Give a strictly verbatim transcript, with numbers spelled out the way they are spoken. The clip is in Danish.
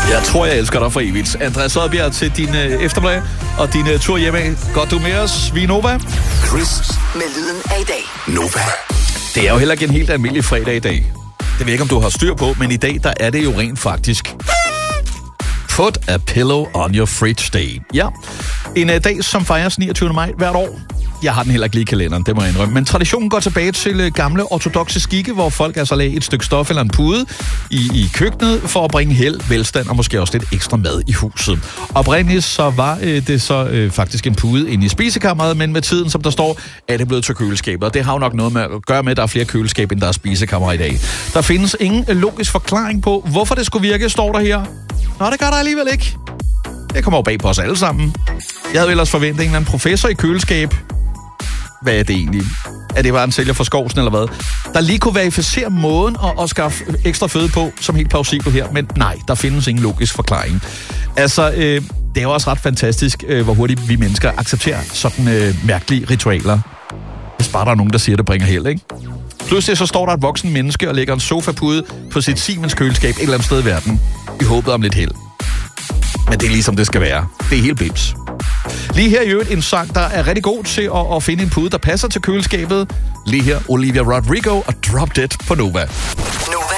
Jeg tror, jeg elsker dig for evigt. Andreas Oddbjerg til din øh, eftermiddag og din øh, tur hjemme. Godt du med os. Vi er Nova. Chris med lyden af i dag. Nova. Det er jo heller ikke en helt almindelig fredag i dag. Det ved jeg ikke, om du har styr på, men i dag, der er det jo rent faktisk Put a Pillow on Your Fridge Day. Ja, en uh, dag, som fejres niogtyvende maj hvert år. Jeg har den heller ikke lige i kalenderen, det må jeg indrømme. Men traditionen går tilbage til uh, gamle ortodokse skikke, hvor folk altså lagde et stykke stof eller en pude i, i køkkenet for at bringe held, velstand og måske også lidt ekstra mad i huset. Oprindeligt så var uh, det så uh, faktisk en pude inde i spisekammeret, men med tiden, som der står, er det blevet til køleskabet. Og det har jo nok noget med at gøre med, at der er flere køleskab, end der er spisekammer i dag. Der findes ingen uh, logisk forklaring på, hvorfor det skulle virke, står der her. Nå, det gør der alligevel ikke. Det kommer jo bag på os alle sammen. Jeg havde ellers forventet en eller anden professor i køleskab. Hvad er det egentlig? Er det bare en sælger for Skovsen eller hvad? Der lige kunne verificere måden at, at skaffe ekstra føde på, som helt plausibel her. Men nej, der findes ingen logisk forklaring. Altså, øh, det er jo også ret fantastisk, øh, hvor hurtigt vi mennesker accepterer sådan øh, mærkelige ritualer. Hvis bare der er nogen, der siger, at det bringer held, ikke? Pludselig så står der et voksen menneske og lægger en sofapude på sit Siemens køleskab et eller andet sted i verden. I håbet om lidt held. Men det er ligesom det skal være. Det er helt bims. Lige her i øvrigt en sang, der er rigtig god til at, at finde en pude, der passer til køleskabet. Lige her Olivia Rodrigo og Drop Dead på Nova.